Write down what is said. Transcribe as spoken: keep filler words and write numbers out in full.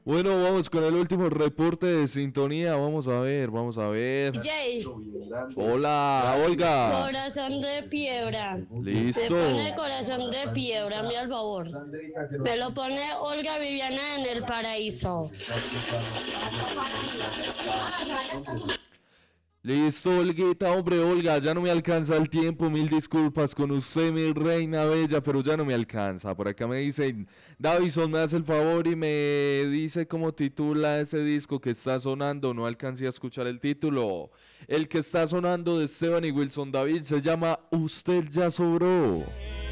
Bueno, vamos con el último reporte de sintonía. Vamos a ver, vamos a ver. Jay, Hola, Olga. corazón de piedra. Listo. Me pone corazón de piedra, mira al favor. Me lo pone Olga Viviana en el paraíso. Listo, Olguita, hombre, Olga, ya no me alcanza el tiempo, mil disculpas con usted, mi reina bella, pero ya no me alcanza. Por acá me dicen, Davison, me hace el favor y me dice cómo titula ese disco que está sonando, no alcancé a escuchar el título. El que está sonando de Esteban y Wilson David se llama Usted ya sobró.